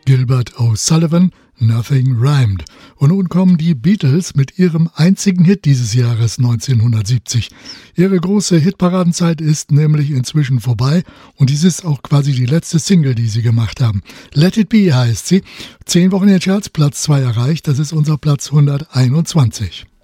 Gilbert O'Sullivan, Nothing Rhymed. Und nun kommen die Beatles mit ihrem einzigen Hit dieses Jahres 1970. Ihre große Hitparadenzeit ist nämlich inzwischen vorbei und dies ist auch quasi die letzte Single, die sie gemacht haben. Let It Be heißt sie. 10 Wochen in den Charts, Platz 2 erreicht, das ist unser Platz 121.